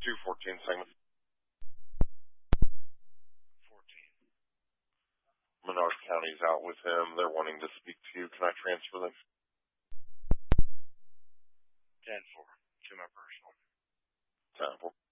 214 segment. 14. Menard County's out with him. They're wanting to speak to you. Can I transfer them? 10-4 to my personal. 10-4.